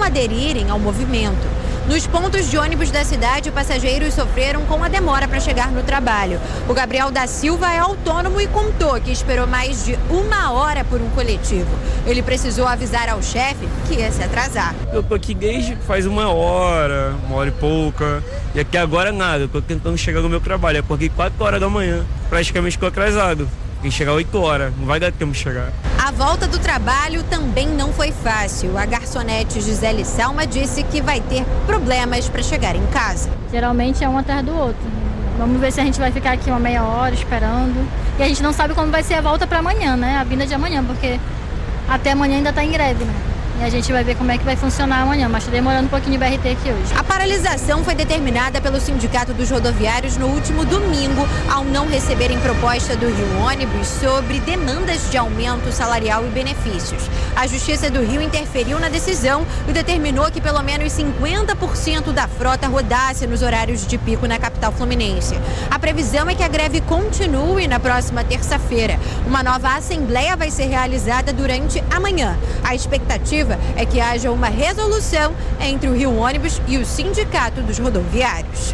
aderirem ao movimento. Nos pontos de ônibus da cidade, passageiros sofreram com a demora para chegar no trabalho. O Gabriel da Silva é autônomo e contou que esperou mais de 1 hora por um coletivo. Ele precisou avisar ao chefe que ia se atrasar. Eu tô aqui desde faz 1 hora, 1 hora e pouca, e aqui agora nada. Eu tô tentando chegar no meu trabalho. Eu acordei 4 horas da manhã, praticamente estou atrasado. Tem que chegar 8 horas, não vai dar tempo de chegar. A volta do trabalho também não foi fácil. A garçonete Gisele Salma disse que vai ter problemas para chegar em casa. Geralmente é um atrás do outro. Vamos ver se a gente vai ficar aqui 1/2 hora esperando. E a gente não sabe como vai ser a volta para amanhã, né? A vinda de amanhã, porque até amanhã ainda está em greve, né? E a gente vai ver como é que vai funcionar amanhã, mas está demorando um pouquinho de BRT aqui hoje. A paralisação foi determinada pelo Sindicato dos Rodoviários no último domingo, ao não receberem proposta do Rio Ônibus sobre demandas de aumento salarial e benefícios. A Justiça do Rio interferiu na decisão e determinou que pelo menos 50% da frota rodasse nos horários de pico na capital fluminense. A previsão é que a greve continue na próxima terça-feira. Uma nova assembleia vai ser realizada durante a manhã. A expectativa é que haja uma resolução entre o Rio Ônibus e o Sindicato dos Rodoviários.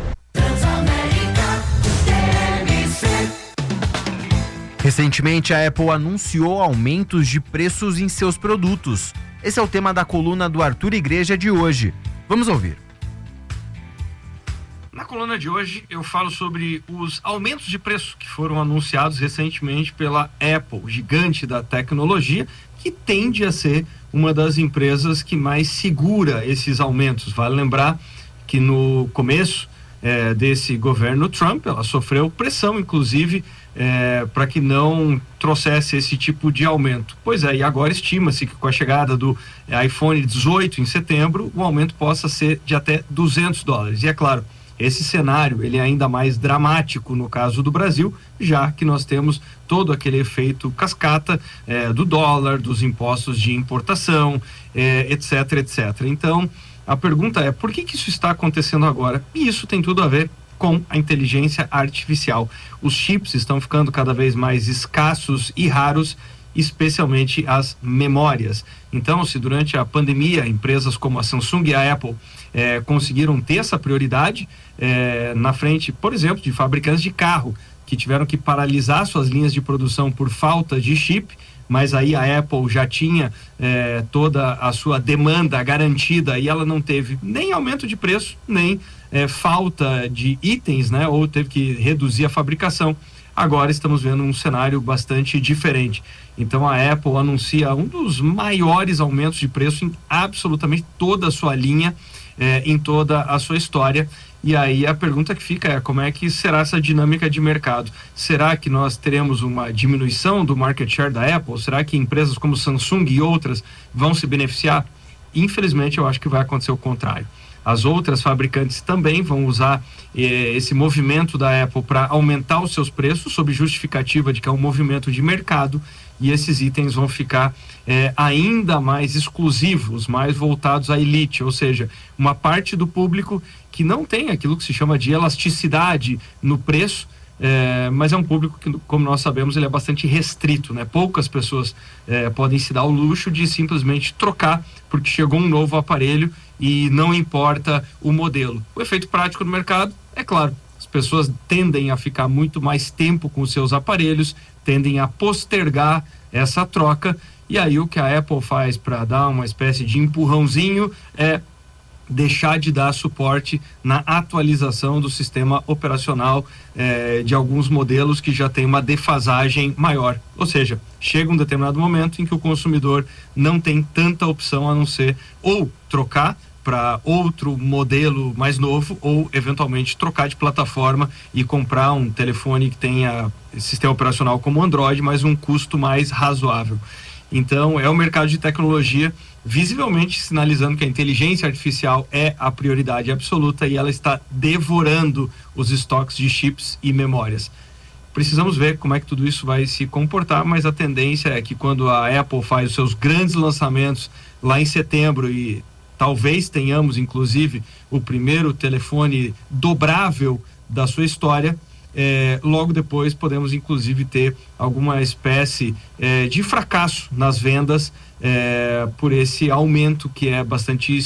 Recentemente, a Apple anunciou aumentos de preços em seus produtos. Esse é o tema da coluna do Arthur Igreja de hoje. Vamos ouvir. Na coluna de hoje eu falo sobre os aumentos de preço que foram anunciados recentemente pela Apple, gigante da tecnologia, que tende a ser uma das empresas que mais segura esses aumentos. Vale lembrar que no começo desse governo Trump, ela sofreu pressão, inclusive, para que não trouxesse esse tipo de aumento. Pois é, e agora estima-se que com a chegada do iPhone 18 em setembro, o aumento possa ser de até $200. E é claro, esse cenário ele é ainda mais dramático no caso do Brasil, já que nós temos todo aquele efeito cascata do dólar, dos impostos de importação, etc, etc. Então, a pergunta é, por que isso está acontecendo agora? E isso tem tudo a ver com a inteligência artificial. Os chips estão ficando cada vez mais escassos e raros, especialmente as memórias. Então, se durante a pandemia empresas como a Samsung e a Apple conseguiram ter essa prioridade na frente, por exemplo, de fabricantes de carro que tiveram que paralisar suas linhas de produção por falta de chip, mas aí a Apple já tinha toda a sua demanda garantida e ela não teve nem aumento de preço, nem falta de itens, né? Ou teve que reduzir a fabricação. Agora estamos vendo um cenário bastante diferente. Então a Apple anuncia um dos maiores aumentos de preço em absolutamente toda a sua linha, em toda a sua história. E aí a pergunta que fica é, como é que será essa dinâmica de mercado? Será que nós teremos uma diminuição do market share da Apple? Será que empresas como Samsung e outras vão se beneficiar? Infelizmente, eu acho que vai acontecer o contrário. As outras fabricantes também vão usar esse movimento da Apple para aumentar os seus preços, sob justificativa de que é um movimento de mercado, e esses itens vão ficar ainda mais exclusivos, mais voltados à elite, ou seja, uma parte do público que não tem aquilo que se chama de elasticidade no preço, mas é um público que, como nós sabemos, ele é bastante restrito, né? Poucas pessoas podem se dar o luxo de simplesmente trocar porque chegou um novo aparelho e não importa o modelo. O efeito prático no mercado, é claro, as pessoas tendem a ficar muito mais tempo com os seus aparelhos, tendem a postergar essa troca, e aí o que a Apple faz para dar uma espécie de empurrãozinho é deixar de dar suporte na atualização do sistema operacional de alguns modelos que já tem uma defasagem maior. Ou seja, chega um determinado momento em que o consumidor não tem tanta opção a não ser ou trocar para outro modelo mais novo ou eventualmente trocar de plataforma e comprar um telefone que tenha sistema operacional como Android, mas um custo mais razoável. Então é o mercado de tecnologia visivelmente sinalizando que a inteligência artificial é a prioridade absoluta e ela está devorando os estoques de chips e memórias. Precisamos ver como é que tudo isso vai se comportar, mas a tendência é que quando a Apple faz os seus grandes lançamentos lá em setembro, e talvez tenhamos inclusive o primeiro telefone dobrável da sua história, logo depois podemos inclusive ter alguma espécie de fracasso nas vendas por esse aumento que é bastante